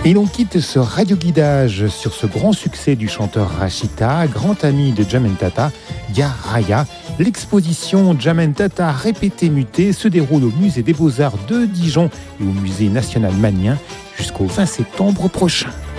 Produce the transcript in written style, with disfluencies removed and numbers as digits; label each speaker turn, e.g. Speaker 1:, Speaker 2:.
Speaker 1: Et l'on quitte ce radio-guidage sur ce grand succès du chanteur Rachita, grand ami de Djamel Tata, Raya. L'exposition Djamel Tata répété muté se déroule au musée des Beaux-Arts de Dijon et au musée national Magnien jusqu'au 20 septembre prochain.